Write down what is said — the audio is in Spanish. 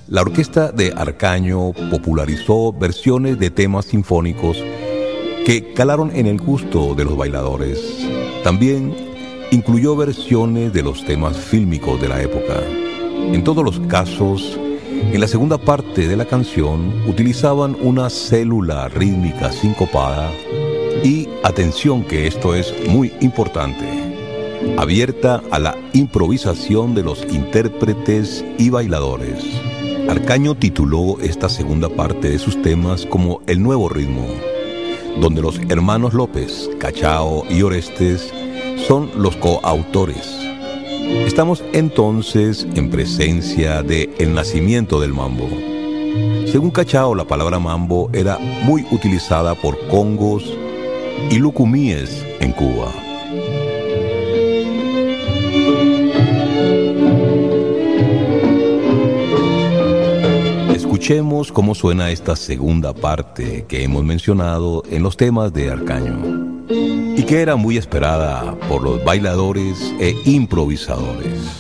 La orquesta de Arcaño popularizó versiones de temas sinfónicos que calaron en el gusto de los bailadores. También incluyó versiones de los temas fílmicos de la época. En todos los casos, en la segunda parte de la canción utilizaban una célula rítmica sincopada y, atención que esto es muy importante, abierta a la improvisación de los intérpretes y bailadores. Arcaño tituló esta segunda parte de sus temas como El Nuevo Ritmo, donde los hermanos López, Cachao y Orestes son los coautores. Estamos entonces en presencia de el nacimiento del mambo. Según Cachao, la palabra mambo era muy utilizada por congos y lucumíes en Cuba. Escuchemos cómo suena esta segunda parte que hemos mencionado en los temas de Arcaño y que era muy esperada por los bailadores e improvisadores.